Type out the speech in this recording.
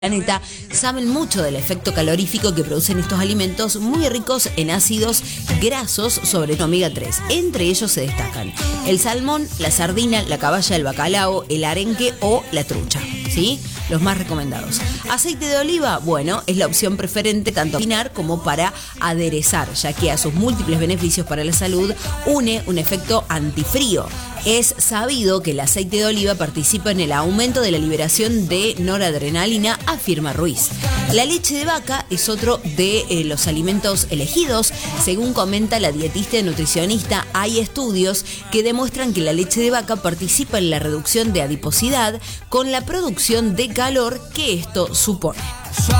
Planeta saben mucho del efecto calorífico que producen estos alimentos muy ricos en ácidos grasos, sobre todo omega 3. Entre ellos se destacan el salmón, la sardina, la caballa, el bacalao, el arenque o la trucha, ¿sí? Los más recomendados. Aceite de oliva, bueno, es la opción preferente tanto para cocinar como para aderezar, ya que a sus múltiples beneficios para la salud une un efecto antifrío. Es sabido que el aceite de oliva participa en el aumento de la liberación de noradrenalina, afirma Ruiz. La leche de vaca es otro de los alimentos elegidos. Según comenta la dietista y nutricionista, hay estudios que demuestran que la leche de vaca participa en la reducción de adiposidad con la producción de calor que esto supone.